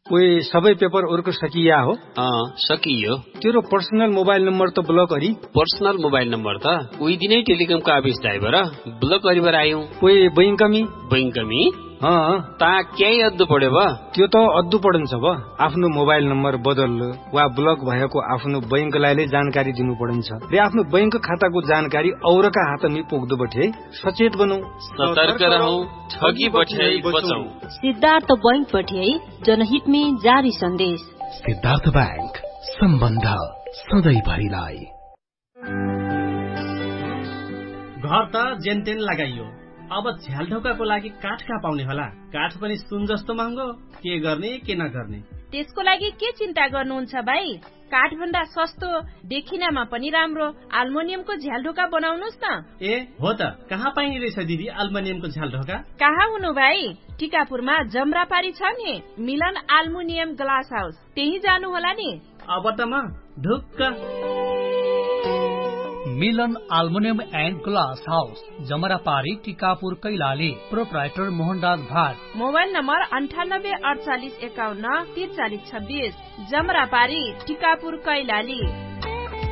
ओए सबै paper work सकिया हो? सकियो। तेरो पर्सनल मोबाइल नम्बर त ब्लक गरी? पर्सनल मोबाइल नम्बर त उही दिनै टेलिकमको अफिस ड्राइभर ब्लक गरिबर आयौ। ओए बैंकमी? बैंकमी? ता क्याही अद्दु पड्यो ब? त्यो त अद्दु पडन्छ ब। आफ्नो मोबाइल नम्बर बदल वा ब्लक भएको आफ्नो बैंकलाई जानकारी दिनु पडन्छ रे आफ्नो बैंक खाताको जानकारी औरका हातमी पुग्दो बठे सचेत बनौ, सतर्क रहौ, ठगी बठै बचौ। सिद्धार्थ बैंक बठे जनहित में जारी संदेश। सिद्धार्थ बैंक, सम्बन्ध सधैँ भरिलाई। घर त जेनतेन लगाइयो, अब झ्यालढोकाको लागि काठ कहाँ पाउने होला? काठ पनि सुन जस्तो महँगो, के गर्ने के नगर्ने? त्यसको लागि के चिन्ता गर्नुहुन्छ भाइ? काठ भन्दा सस्तो देखिनमा पनि राम्रो अल्मुनियमको झ्यालढोका बनाउनुस् न। ए हो त, कहाँ पाइने रहेछ दिदी अल्मुनियमको झ्यालढोका? कहाँ हुनु भाइ, टिकापुरमा जमरापारी छ नि मिलन अल्मुनियम ग्लास हाउस, त्यही जानु होला नि। अब त म ढुक्क। मिलन aluminium and glass house, जमरापारी, Tikapur, Kailali. Proprietor Mohanraj Bhat. Mobile number 98 48 51 43 26। जमरापारी, Tikapur, Kailali.